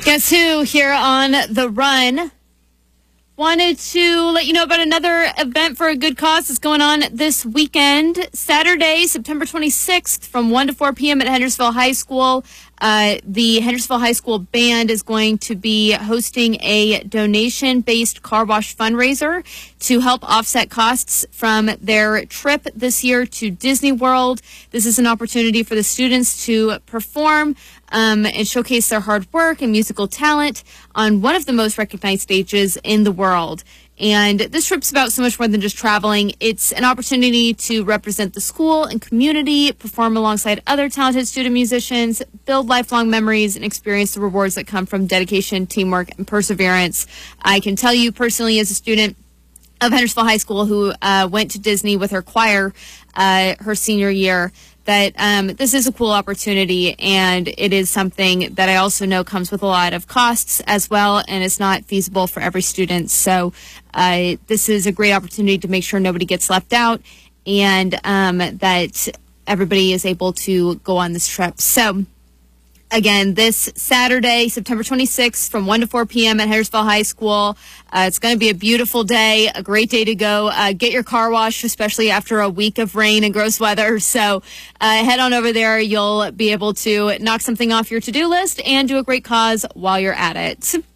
Guess who here on The Run? Wanted to let you know about another event for a good cause that's going on this weekend. Saturday, September 26th from 1 to 4 p.m. at Hendersonville High School. The Hendersonville High School Band is going to be hosting a donation-based car wash fundraiser to help offset costs from their trip this year to Disney World. This is an opportunity for the students to perform and showcase their hard work and musical talent on one of the most recognized stages in the world. And this trip's about so much more than just traveling. It's an opportunity to represent the school and community, perform alongside other talented student musicians, build lifelong memories, and experience the rewards that come from dedication, teamwork, and perseverance. I can tell you personally, as a student of Hendersonville High School who went to Disney with her choir her senior year, that this is a cool opportunity, and it is something that I also know comes with a lot of costs as well, and it's not feasible for every student. So this is a great opportunity to make sure nobody gets left out, and that everybody is able to go on this trip. So again, this Saturday, September 26th, from 1 to 4 p.m. at Hendersonville High School. It's going to be a beautiful day, a great day to go get your car washed, especially after a week of rain and gross weather. So head on over there. You'll be able to knock something off your to-do list and do a great cause while you're at it.